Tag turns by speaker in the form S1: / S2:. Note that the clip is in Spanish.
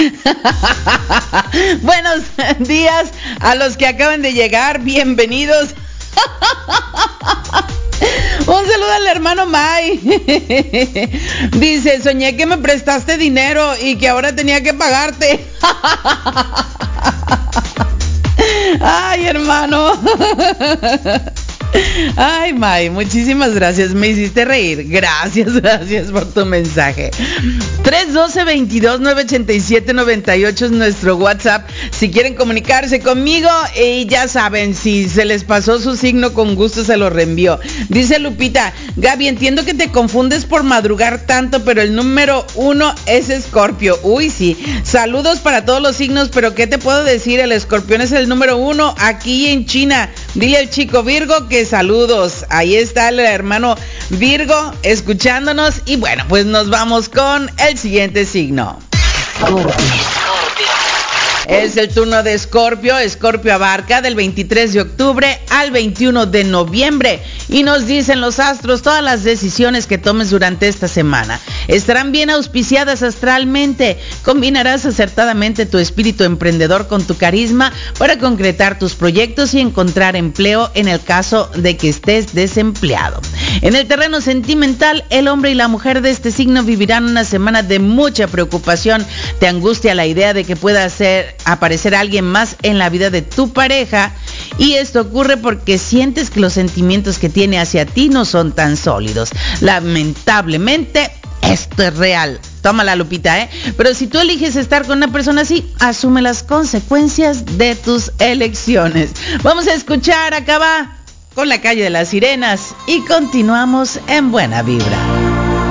S1: Buenos días a los que acaban de llegar, bienvenidos. Un saludo al hermano May. Dice, soñé que me prestaste dinero y que ahora tenía que pagarte. Ay, hermano. Ay, May, muchísimas gracias, me hiciste reír. Gracias por tu mensaje. 312-22-987-98 es nuestro WhatsApp. Si quieren comunicarse conmigo, y ya saben, si se les pasó su signo, con gusto se lo reenvío. Dice Lupita, Gaby, entiendo que te confundes por madrugar tanto, pero el número 1 es Escorpio. Uy, sí. Saludos para todos los signos, pero ¿qué te puedo decir? El Escorpión es el número 1 aquí en China. Dile al chico Virgo que saludos. Ahí está el hermano Virgo escuchándonos. Y bueno, pues nos vamos con el siguiente signo. Es el turno de Escorpio. Escorpio abarca del 23 de octubre al 21 de noviembre. Y nos dicen los astros, todas las decisiones que tomes durante esta semana estarán bien auspiciadas astralmente. Combinarás acertadamente tu espíritu emprendedor con tu carisma para concretar tus proyectos y encontrar empleo en el caso de que estés desempleado. En el terreno sentimental, el hombre y la mujer de este signo vivirán una semana de mucha preocupación. Te angustia la idea de que pueda aparecer alguien más en la vida de tu pareja, y esto ocurre porque sientes que los sentimientos que tiene hacia ti no son tan sólidos. Lamentablemente, esto es real. Tómala, Lupita, Pero si tú eliges estar con una persona así, asume las consecuencias de tus elecciones. Vamos a escuchar, acá va, con La Calle de las Sirenas, y continuamos en Buena Vibra.